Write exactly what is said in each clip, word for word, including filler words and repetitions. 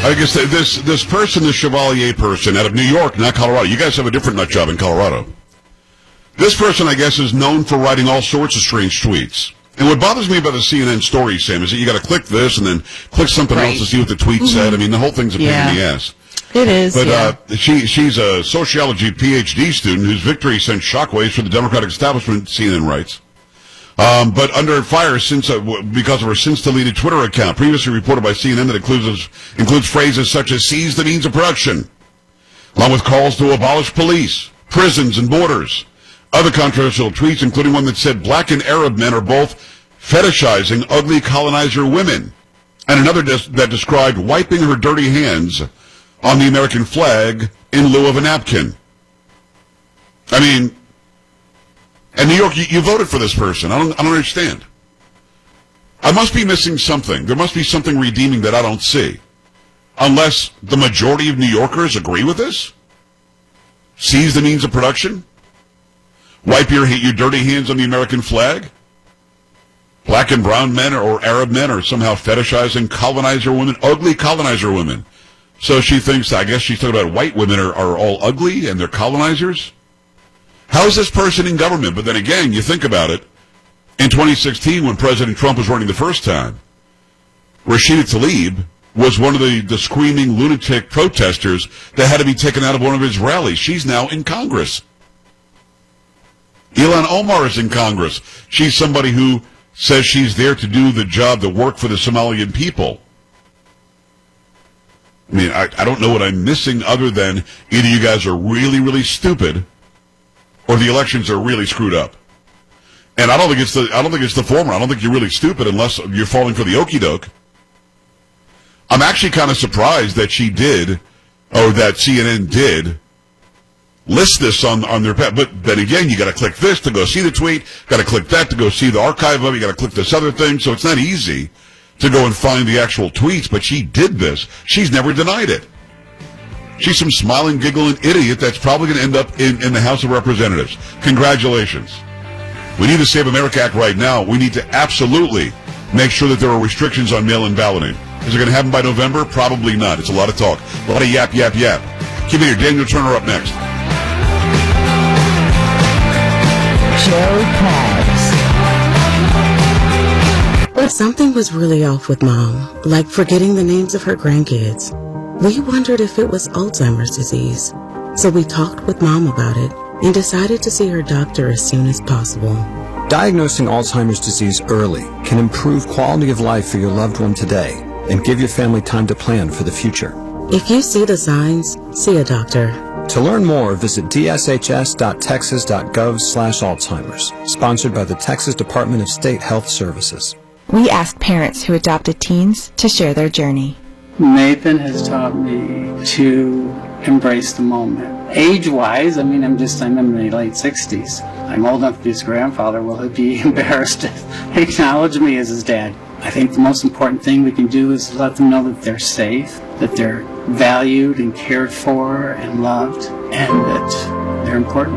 I guess this this person, this Chevalier person out of New York, not Colorado. You guys have a different nut job in Colorado. This person, I guess, is known for writing all sorts of strange tweets. And what bothers me about the C N N story, Sam, is that you got to click this and then click something right. else to see what the tweet mm-hmm. said. I mean, the whole thing's a pain yeah. in the ass. It is, But yeah. uh, she she's a sociology P H D student whose victory sent shockwaves for the Democratic establishment, C N N writes. Um, but under fire since uh, because of her since-deleted Twitter account, previously reported by C N N that includes includes phrases such as "seize the means of production," along with calls to abolish police, prisons, and borders. Other controversial tweets, including one that said black and Arab men are both fetishizing ugly colonizer women, and another des- that described wiping her dirty hands on the American flag in lieu of a napkin. I mean. And New York, you, you voted for this person. I don't, I don't understand. I must be missing something. There must be something redeeming that I don't see. Unless the majority of New Yorkers agree with this? Seize the means of production? Wipe your, your dirty hands on the American flag? Black and brown men or Arab men are somehow fetishizing colonizer women, ugly colonizer women. So she thinks, I guess she's talking about white women are, are all ugly and they're colonizers? How is this person in government? But then again, you think about it. In twenty sixteen, when President Trump was running the first time, Rashida Tlaib was one of the, the screaming lunatic protesters that had to be taken out of one of his rallies. She's now in Congress. Ilhan Omar is in Congress. She's somebody who says she's there to do the job, the work for the Somalian people. I mean, I, I don't know what I'm missing other than either you guys are really, really stupid or the elections are really screwed up. And I don't think it's the I don't think it's the former. I don't think you're really stupid unless you're falling for the okie doke. I'm actually kind of surprised that she did, or that C N N did, list this on on their page. But then again, you got to click this to go see the tweet. Got to click that to go see the archive of it. You got to click this other thing. So it's not easy to go and find the actual tweets. But she did this. She's never denied it. She's some smiling, giggling idiot that's probably going to end up in, in the House of Representatives. Congratulations. We need the Save America Act right now. We need to absolutely make sure that there are restrictions on mail-in balloting. Is it going to happen by November? Probably not. It's a lot of talk. A lot of yap, yap, yap. Keep it here. Daniel Turner up next. Joe Pags. But something was really off with Mom, like forgetting the names of her grandkids. We wondered if it was Alzheimer's disease, so we talked with Mom about it and decided to see her doctor as soon as possible. Diagnosing Alzheimer's disease early can improve quality of life for your loved one today and give your family time to plan for the future. If you see the signs, see a doctor. To learn more, visit d s h s dot texas dot gov slash Alzheimer's, sponsored by the Texas Department of State Health Services. We asked parents who adopted teens to share their journey. Nathan has taught me to embrace the moment. Age-wise, I mean, I'm just, I'm in my late sixties. I'm old enough to be his grandfather. Will he be embarrassed to acknowledge me as his dad? I think the most important thing we can do is let them know that they're safe, that they're valued and cared for and loved, and that they're important.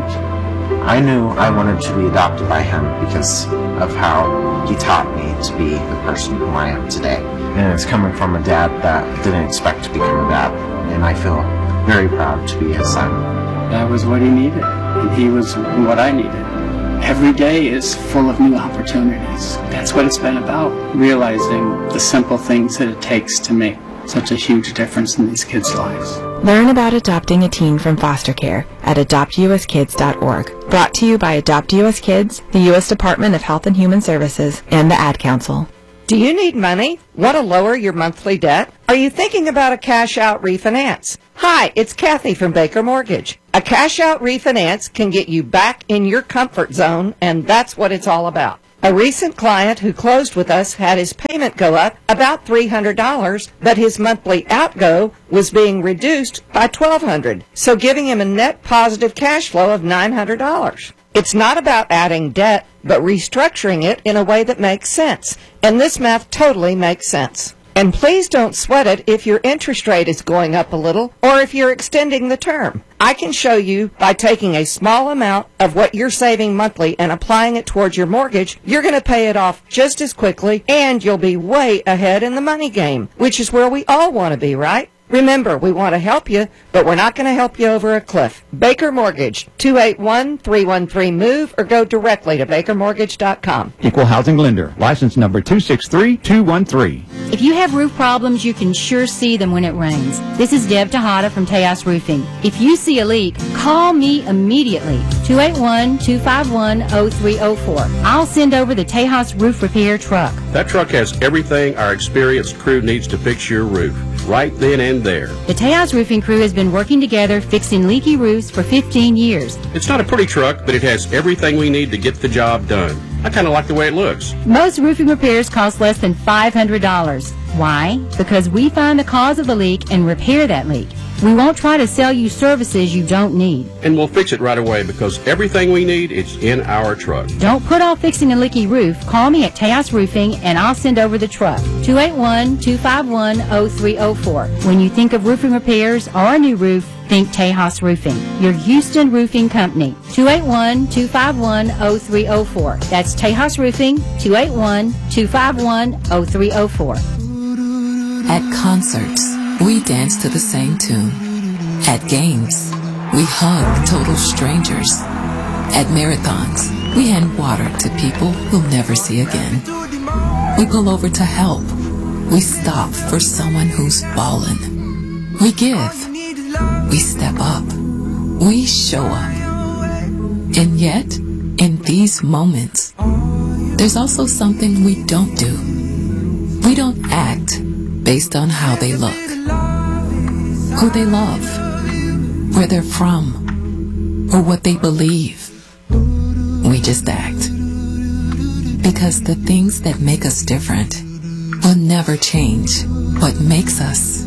I knew I wanted to be adopted by him because of how he taught me to be the person who I am today. And it's coming from a dad that didn't expect to become a dad, and I feel very proud to be his son. That was what he needed, and he was what I needed. Every day is full of new opportunities. That's what it's been about, realizing the simple things that it takes to make such a huge difference in these kids' lives. Learn about adopting a teen from foster care at adopt u s kids dot org. Brought to you by Adopt U S Kids, the U S Department of Health and Human Services, and the Ad Council. Do you need money? Want to lower your monthly debt? Are you thinking about a cash-out refinance? Hi, it's Kathy from Baker Mortgage. A cash-out refinance can get you back in your comfort zone, and that's what it's all about. A recent client who closed with us had his payment go up about three hundred dollars, but his monthly outgo was being reduced by twelve hundred dollars, so giving him a net positive cash flow of nine hundred dollars. It's not about adding debt, but restructuring it in a way that makes sense. And this math totally makes sense. And please don't sweat it if your interest rate is going up a little or if you're extending the term. I can show you by taking a small amount of what you're saving monthly and applying it towards your mortgage, you're going to pay it off just as quickly and you'll be way ahead in the money game, which is where we all want to be, right? Remember, we want to help you, but we're not going to help you over a cliff. Baker Mortgage, two eight one, three one three, MOVE, or go directly to baker mortgage dot com. Equal housing lender. License number two six three two one three. If you have roof problems, you can sure see them when it rains. This is Deb Tejada from Tejas Roofing. If you see a leak, call me immediately. two eight one, two five one, zero three zero four. I'll send over the Tejas Roof Repair truck. That truck has everything our experienced crew needs to fix your roof, right then and there. The Tejas Roofing crew has been working together fixing leaky roofs for fifteen years. It's not a pretty truck, but it has everything we need to get the job done. I kind of like the way it looks. Most roofing repairs cost less than five hundred dollars. Why? Because we find the cause of the leak and repair that leak. We won't try to sell you services you don't need. And we'll fix it right away because everything we need is in our truck. Don't put off fixing a leaky roof. Call me at Tejas Roofing and I'll send over the truck. two eight one, two five one, zero three zero four. When you think of roofing repairs or a new roof, think Tejas Roofing, your Houston roofing company. two eight one, two five one, zero three zero four. That's Tejas Roofing, two eight one, two five one, zero three zero four. At concerts, we dance to the same tune. At games, we hug total strangers. At marathons, we hand water to people we'll never see again. We pull over to help. We stop for someone who's fallen. We give. We step up. We show up. And yet, in these moments, there's also something we don't do. We don't act based on how they look, who they love, where they're from, or what they believe. We just act. Because the things that make us different will never change what makes us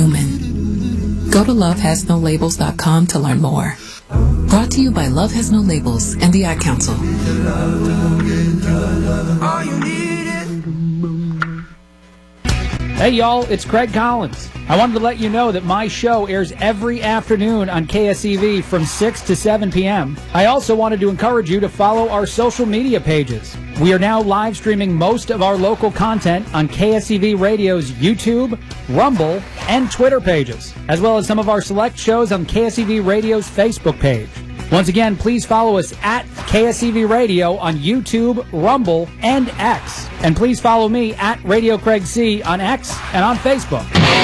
human. Go to love has no labels dot com to learn more. Brought to you by Love Has No Labels and the Ad Council. Hey y'all, it's Craig Collins. I wanted to let you know that my show airs every afternoon on K S E V from six to seven p.m. I also wanted to encourage you to follow our social media pages. We are now live streaming most of our local content on K S E V Radio's YouTube, Rumble, and Twitter pages, as well as some of our select shows on K S E V Radio's Facebook page. Once again, please follow us at K S E V Radio on YouTube, Rumble, and X. And please follow me at Radio Craig C on X and on Facebook.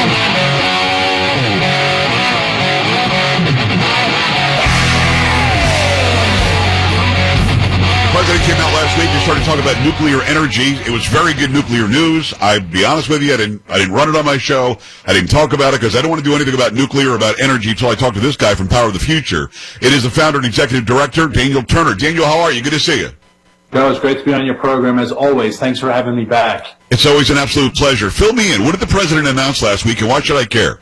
The president came out last week and started talking about nuclear energy. It was very good nuclear news. I'll be honest with you, I didn't, I didn't run it on my show. I didn't talk about it because I don't want to do anything about nuclear or about energy until I talk to this guy from Power of the Future. It is the founder and executive director, Daniel Turner. Daniel, how are you? Good to see you. No, it's great to be on your program as always. Thanks for having me back. It's always an absolute pleasure. Fill me in. What did the president announce last week, and why should I care?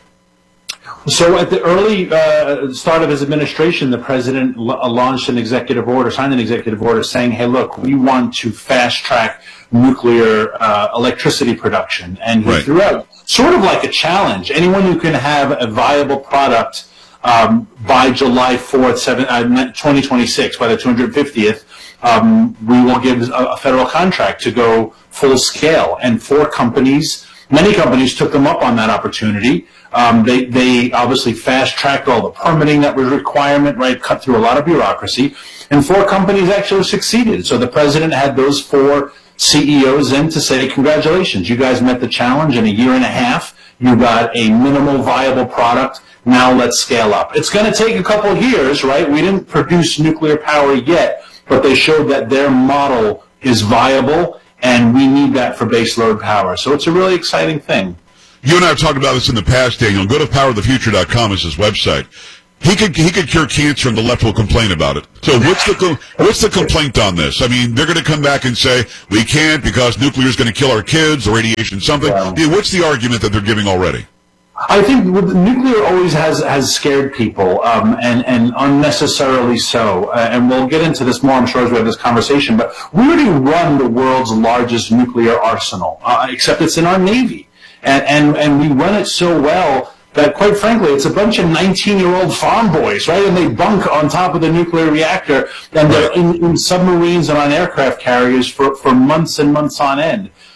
So at the early uh, start of his administration, the president l- launched an executive order, signed an executive order saying, hey, look, we want to fast-track nuclear uh, electricity production. And he right. threw out sort of like a challenge. Anyone who can have a viable product um, by July fourth, seven, uh, twenty twenty-six, by the two hundred fiftieth, um, we will give a, a federal contract to go full scale. And four companies, many companies took them up on that opportunity. Um, they, they obviously fast-tracked all the permitting that was a requirement, right, cut through a lot of bureaucracy, and four companies actually succeeded. So the president had those four C E Os in to say, congratulations, you guys met the challenge in a year and a half. You got a minimal viable product. Now let's scale up. It's going to take a couple of years, right? We didn't produce nuclear power yet, but they showed that their model is viable, and we need that for baseload power. So it's a really exciting thing. You and I have talked about this in the past, Daniel. Go to power of the future dot com is his website. He could he could cure cancer, and the left will complain about it. So what's the what's the complaint on this? I mean, they're going to come back and say we can't because nuclear is going to kill our kids, or radiation, something. Wow. Yeah, what's the argument that they're giving already? I think nuclear always has has scared people, um, and and unnecessarily so. Uh, and we'll get into this more, I'm sure, as we have this conversation. But we already run the world's largest nuclear arsenal, uh, except it's in our Navy. And, and and we run it so well that, quite frankly, it's a bunch of nineteen-year-old farm boys, right? And they bunk on top of the nuclear reactor, and they're in, in submarines and on aircraft carriers for, for months and months on end.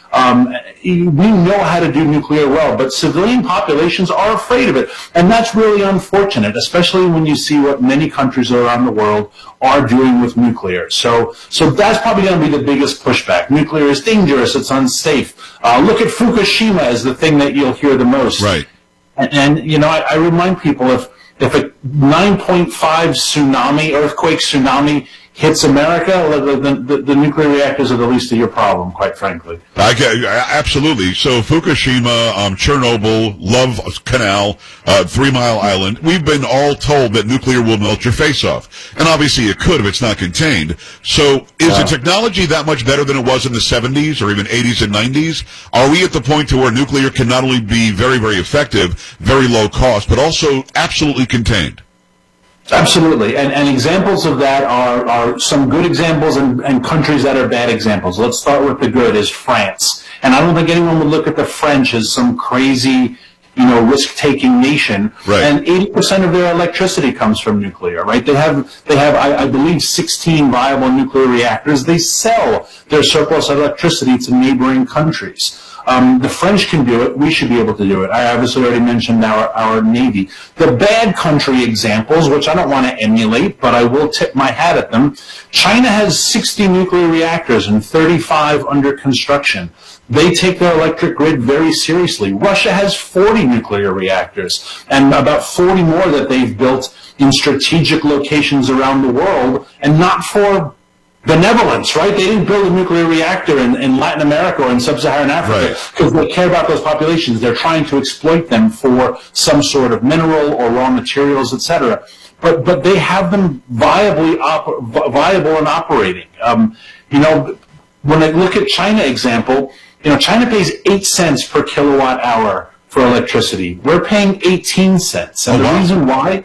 Um, we know how to do nuclear well, but civilian populations are afraid of it. And that's really unfortunate, especially when you see what many countries around the world are doing with nuclear. So, so that's probably going to be the biggest pushback. Nuclear is dangerous. It's unsafe. Uh, look at Fukushima as the thing that you'll hear the most. Right. And, and you know, I, I remind people, if, if a nine point five tsunami, earthquake tsunami, hits America, the, the, the nuclear reactors are the least of your problem, quite frankly. I get, absolutely. So Fukushima, um, Chernobyl, Love Canal, uh, Three Mile Island, we've been all told that nuclear will melt your face off. And obviously it could if it's not contained. So is Yeah. the technology that much better than it was in the seventies or even eighties and nineties? Are we at the point to where nuclear can not only be very, very effective, very low cost, but also absolutely contained? Absolutely, and, and examples of that are, are some good examples and, and countries that are bad examples. Let's start with the good, is France. And I don't think anyone would look at the French as some crazy, you know, risk-taking nation. Right. And eighty percent of their electricity comes from nuclear, right? They have, they have, I, I believe, sixteen viable nuclear reactors. They sell their surplus electricity to neighboring countries. Um, the French can do it. We should be able to do it. I obviously already mentioned our, our Navy. The bad country examples, which I don't want to emulate, but I will tip my hat at them. China has sixty nuclear reactors and thirty-five under construction. They take their electric grid very seriously. Russia has forty nuclear reactors and about forty more that they've built in strategic locations around the world, and not for benevolence, right? They didn't build a nuclear reactor in, in Latin America or in sub-Saharan Africa because they care about those populations. They're trying to exploit them for some sort of mineral or raw materials, et cetera. But but they have them viably op- viable and operating. Um, you know, when I look at China example, you know, China pays eight cents per kilowatt hour for electricity. We're paying eighteen cents, and Oh, the wow. reason why.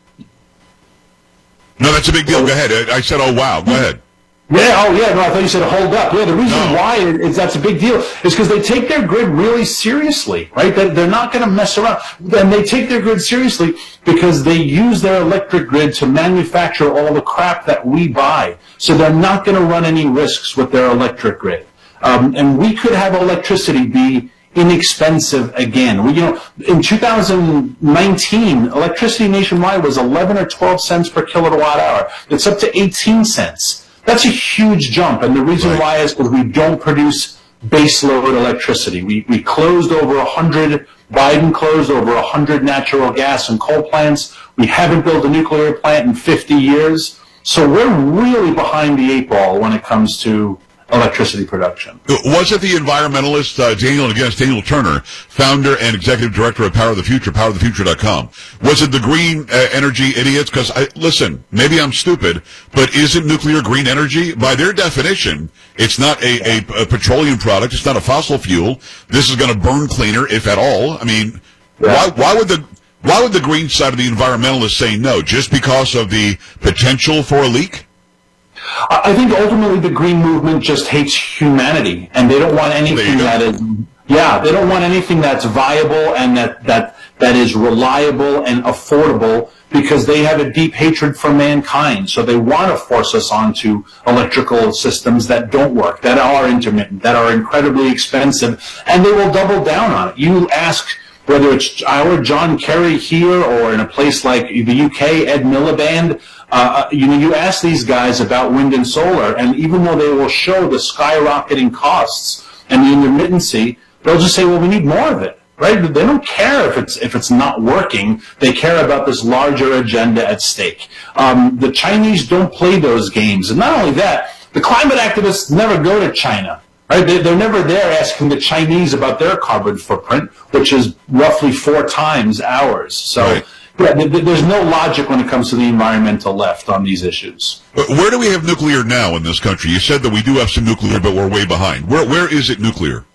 No, that's a big deal. Go ahead. I I said, oh, wow. Go ahead. Yeah, oh yeah, no, I thought you said hold up. Yeah, the reason no. why is that's a big deal is because they take their grid really seriously, right? They're, they're not going to mess around. And they take their grid seriously because they use their electric grid to manufacture all the crap that we buy. So they're not going to run any risks with their electric grid. Um, and we could have electricity be inexpensive again. We, you know, in two thousand nineteen, electricity nationwide was eleven or twelve cents per kilowatt hour. It's up to eighteen cents. That's a huge jump, and the reason right. why is because we don't produce baseload electricity. We we closed over a hundred. Biden closed over a hundred natural gas and coal plants. We haven't built a nuclear plant in fifty years, so we're really behind the eight ball when it comes to electricity production. Was it the environmentalist, uh, Daniel, again, it's Daniel Turner, founder and executive director of Power of the Future, power of the future dot com. Was it the green uh, energy idiots? Because, listen, maybe I'm stupid, but isn't nuclear green energy? By their definition, it's not a, a, a petroleum product. It's not a fossil fuel. This is going to burn cleaner, if at all. I mean, yeah. why, why would the... Why would the green side of the environmentalists say no? Just because of the potential for a leak? I think ultimately the green movement just hates humanity, and they don't want anything that is, yeah, they don't want anything that's viable and that, that, that is reliable and affordable because they have a deep hatred for mankind. So they want to force us onto electrical systems that don't work, that are intermittent, that are incredibly expensive, and they will double down on it. You ask whether it's our John Kerry here or in a place like the U K, Ed Miliband, uh, you know, you ask these guys about wind and solar, and even though they will show the skyrocketing costs and the intermittency, they'll just say, well, we need more of it, right? They don't care if it's if it's not working. They care about this larger agenda at stake. Um, the Chinese don't play those games. And not only that, the climate activists never go to China. Right? They're never there asking the Chinese about their carbon footprint, which is roughly four times ours. So right. yeah, there's no logic when it comes to the environmental left on these issues. But where do we have nuclear now in this country? You said that we do have some nuclear, but we're way behind. Where Where is it nuclear?